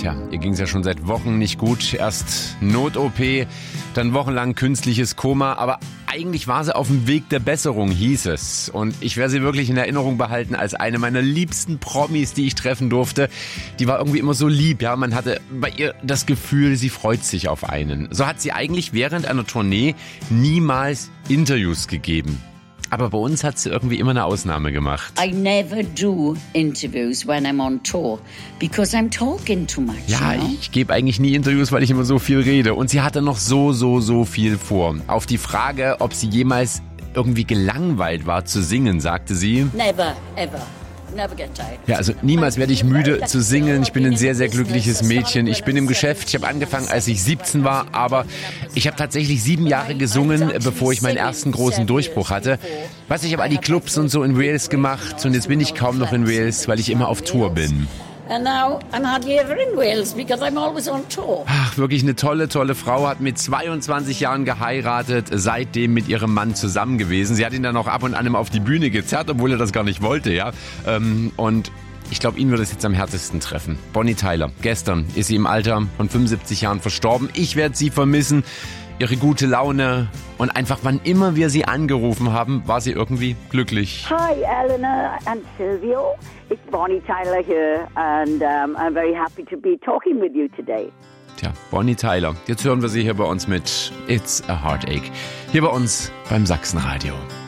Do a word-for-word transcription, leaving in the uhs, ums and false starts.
Tja, ihr ging es ja schon seit Wochen nicht gut. Erst Not-O P, dann wochenlang künstliches Koma. Aber eigentlich war sie auf dem Weg der Besserung, hieß es. Und ich werde sie wirklich in Erinnerung behalten als eine meiner liebsten Promis, die ich treffen durfte. Die war irgendwie immer so lieb. Ja, man hatte bei ihr das Gefühl, sie freut sich auf einen. So hat sie eigentlich während einer Tournee niemals Interviews gegeben. Aber bei uns hat sie irgendwie immer eine Ausnahme gemacht. I never do interviews when I'm on tour because I'm talking too much. Ja, you know? ich gebe eigentlich nie Interviews, weil ich immer so viel rede. Und sie hatte noch so, so, so viel vor. Auf die Frage, ob sie jemals irgendwie gelangweilt war zu singen, sagte sie: Never, ever. Never get tired. Ja, also niemals werde ich müde zu singen. Ich bin ein sehr, sehr glückliches Mädchen. Ich bin im Geschäft. Ich habe angefangen, als ich siebzehn war, aber ich habe tatsächlich sieben Jahre gesungen, bevor ich meinen ersten großen Durchbruch hatte. Was ich habe all die Clubs und so in Wales gemacht und jetzt bin ich kaum noch in Wales, weil ich immer auf Tour bin. And now I'm hardly ever in Wales because I'm always on tour. Ach, wirklich eine tolle, tolle Frau, hat mit zweiundzwanzig Jahren geheiratet, seitdem mit ihrem Mann zusammen gewesen. Sie hat ihn dann auch ab und an immer auf die Bühne gezerrt, obwohl er das gar nicht wollte, ja. Und ich glaube, ihn würde es jetzt am härtesten treffen. Bonnie Tyler, gestern ist sie im Alter von fünfundsiebzig Jahren verstorben. Ich werde sie vermissen. Ihre gute Laune und einfach, wann immer wir sie angerufen haben, war sie irgendwie glücklich. Hi, Eleanor and Silvio. It's Bonnie Tyler here and um, I'm very happy to be talking with you today. Tja, Bonnie Tyler. Jetzt hören wir sie hier bei uns mit It's a Heartache. Hier bei uns beim Sachsenradio.